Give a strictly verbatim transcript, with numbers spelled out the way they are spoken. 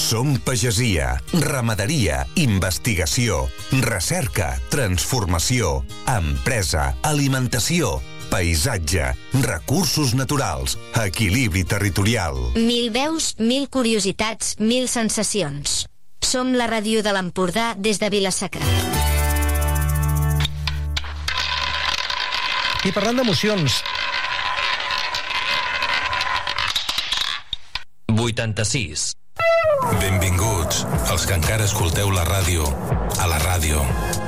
Som pagesia, ramaderia, investigació, recerca, transformació, empresa, alimentació, paisatge, recursos naturals, equilibri territorial. Mil veus, mil curiositats, mil sensacions. Som la ràdio de l'Empordà des de Vila-sacra. I parlant d'emocions... vuitanta-sis. Benvinguts, els que encara escolteu la ràdio, a la ràdio.